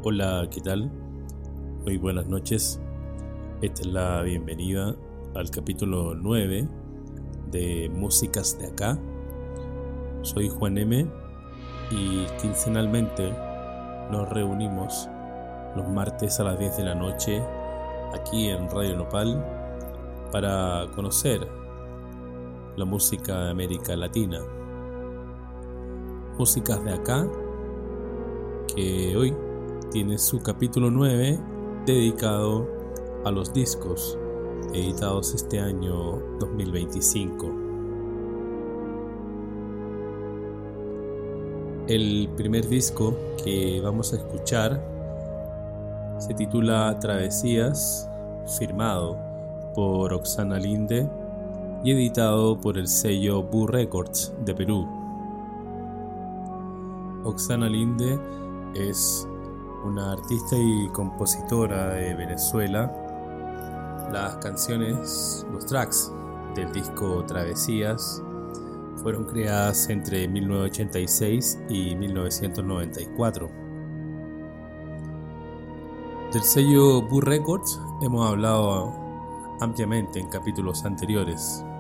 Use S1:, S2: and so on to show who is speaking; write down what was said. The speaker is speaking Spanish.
S1: Hola, ¿qué tal? Muy buenas noches. Esta es la bienvenida al capítulo 9 de Músicas de Acá. Soy Juan M. y quincenalmente nos reunimos los martes a las 10 de la noche aquí en Radio Nopal para conocer la música de América Latina. Músicas de Acá, que hoy tiene su capítulo 9 dedicado a los discos editados este año 2025. El primer disco que vamos a escuchar se titula Travesías, firmado por Oxana Linde y editado por el sello Boo Records de Perú. Oxana Linde es una artista y compositora de Venezuela. Las canciones, los tracks del disco Travesías fueron creadas entre 1986 y 1994. Del sello Boo Records hemos hablado ampliamente en capítulos anteriores.